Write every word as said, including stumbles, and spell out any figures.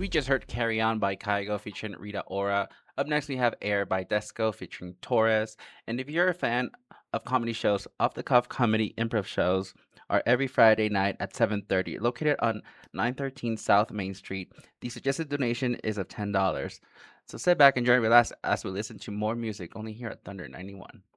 We just heard Carry On by Kygo featuring Rita Ora. Up next, we have Air by Desco featuring Torres. And if you're a fan of comedy shows, Off the Cuff Comedy Improv shows are every Friday night at seven thirty, located on nine thirteen South Main Street. The suggested donation is of ten dollars. So sit back, enjoy, and relax as we listen to more music only here at Thunder ninety-one.